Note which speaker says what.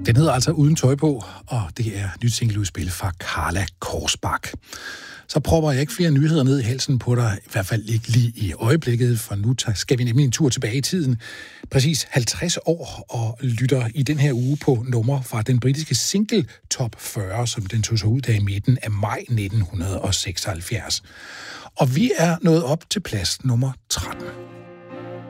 Speaker 1: Den hedder altså Uden tøj på, og det er nyt singleudspil fra Carla Korsbak. Så propper jeg ikke flere nyheder ned i halsen på dig, i hvert fald ikke lige i øjeblikket, for nu skal vi nemlig en tur tilbage i tiden. Præcis 50 år, og lytter i den her uge på nummer fra den britiske single Top 40, som den tog sig ud der i midten af maj 1976. Og vi er nået op til plads nummer 13.